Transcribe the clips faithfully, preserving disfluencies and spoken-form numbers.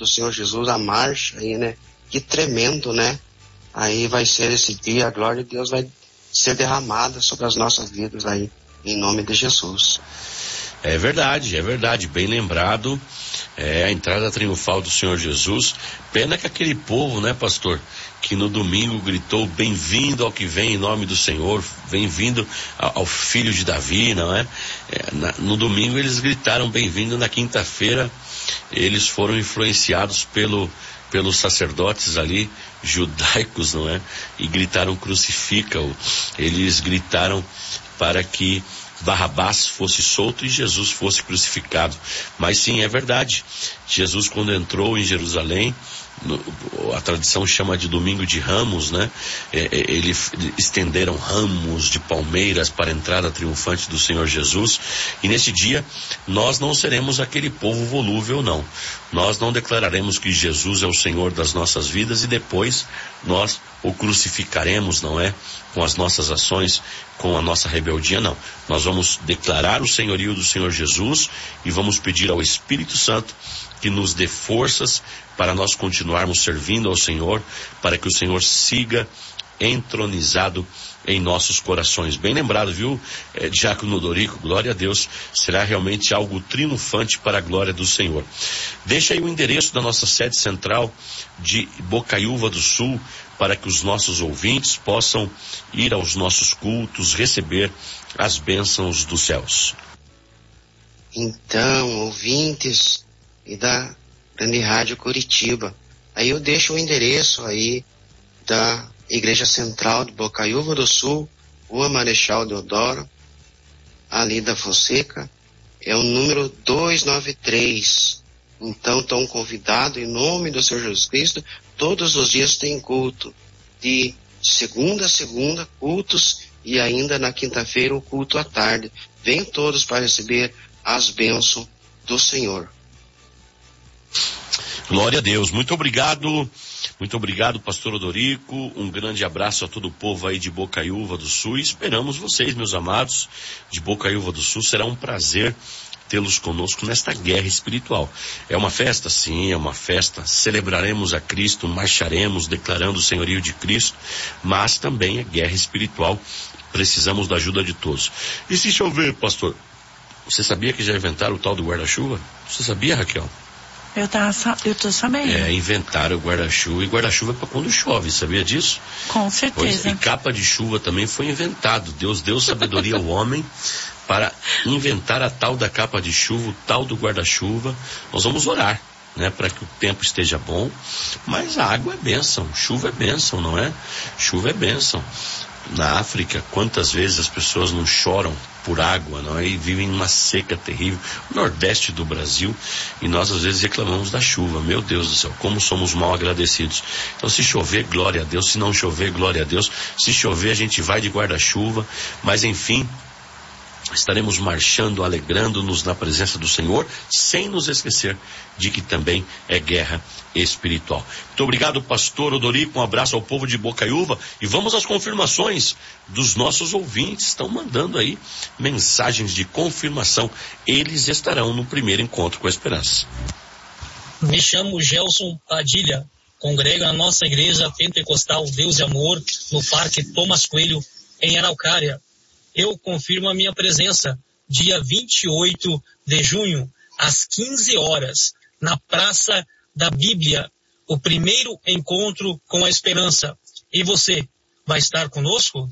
do Senhor Jesus, a marcha aí, né? Que tremendo, né? Aí vai ser esse dia, a glória de Deus vai ser derramada sobre as nossas vidas aí, em nome de Jesus. É verdade, é verdade, bem lembrado, é a entrada triunfal do Senhor Jesus. Pena que aquele povo, né, pastor, que no domingo gritou bem-vindo ao que vem em nome do Senhor, bem-vindo ao, ao filho de Davi, não é? é na, no domingo eles gritaram bem-vindo, na quinta-feira eles foram influenciados pelo, pelos sacerdotes ali, judaicos, não é? E gritaram crucifica-o, eles gritaram para que Barrabás fosse solto e Jesus fosse crucificado. Mas sim, é verdade, Jesus, quando entrou em Jerusalém, no, a tradição chama de domingo de ramos, né? É, é, eles estenderam ramos de palmeiras para a entrada triunfante do Senhor Jesus, e nesse dia nós não seremos aquele povo volúvel, não. Nós não declararemos que Jesus é o Senhor das nossas vidas e depois nós o crucificaremos, não é? Com as nossas ações, com a nossa rebeldia, não. Nós vamos declarar o senhorio do Senhor Jesus e vamos pedir ao Espírito Santo que nos dê forças para nós continuarmos servindo ao Senhor, para que o Senhor siga entronizado em nossos corações. Bem lembrado, viu, é, Diácono Dorico? Glória a Deus, será realmente algo triunfante para a glória do Senhor. Deixa aí o endereço da nossa sede central de Bocaiúva do Sul, para que os nossos ouvintes possam ir aos nossos cultos, receber as bênçãos dos céus. Então, ouvintes e da Grande Rádio Curitiba, aí eu deixo o endereço aí da Igreja Central de Bocaiúva do Sul, Rua Marechal Deodoro, ali da Fonseca, é o número duzentos e noventa e três. Então, estão convidados em nome do Senhor Jesus Cristo. Todos os dias tem culto, de segunda a segunda, cultos, e ainda na quinta-feira o culto à tarde. Venham todos para receber as bênçãos do Senhor. Glória a Deus, muito obrigado, muito obrigado, pastor Odorico, um grande abraço a todo o povo aí de Bocaiúva do Sul, e esperamos vocês, meus amados, de Bocaiúva do Sul. Será um prazer tê-los conosco nesta guerra espiritual. É uma festa? Sim, é uma festa. Celebraremos a Cristo, marcharemos declarando o senhorio de Cristo, mas também é guerra espiritual. Precisamos da ajuda de todos. E se chover, pastor? Você sabia que já inventaram o tal do guarda-chuva? Você sabia, Raquel? Eu, tava, eu tô sabendo. É, inventaram o guarda-chuva, e guarda-chuva é para quando chove, sabia disso? Com certeza. Pois, e capa de chuva também foi inventado. Deus deu sabedoria ao homem para inventar a tal da capa de chuva, o tal do guarda-chuva. Nós vamos orar, né, para que o tempo esteja bom, mas a água é bênção, chuva é bênção, não é? Chuva é bênção. Na África, quantas vezes as pessoas não choram por água, não é? E vivem uma seca terrível, no nordeste do Brasil, e nós às vezes reclamamos da chuva. Meu Deus do céu, como somos mal agradecidos. Então, se chover, glória a Deus; se não chover, glória a Deus. Se chover, a gente vai de guarda-chuva, mas enfim, estaremos marchando, alegrando-nos na presença do Senhor, sem nos esquecer de que também é guerra espiritual. Muito obrigado, pastor Odorico, um abraço ao povo de Bocaiúva, e vamos às confirmações dos nossos ouvintes. Estão mandando aí mensagens de confirmação. Eles estarão no primeiro encontro com a esperança. Me chamo Gelson Padilha, congrego na nossa igreja pentecostal Deus e Amor, no Parque Thomas Coelho, em Araucária. Eu confirmo a minha presença, dia vinte e oito de junho, às quinze horas, na Praça da Bíblia, o primeiro encontro com a esperança. E você, vai estar conosco?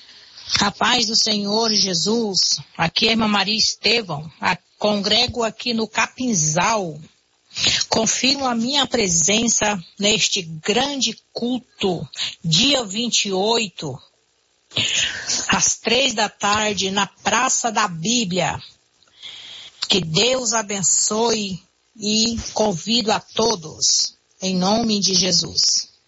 A paz do Senhor Jesus, aqui é a irmã Maria Estevão, a, congrego aqui no Capinzal. Confirmo a minha presença neste grande culto, dia vinte e oito, às três da tarde, na Praça da Bíblia. Que Deus abençoe e convido a todos, em nome de Jesus.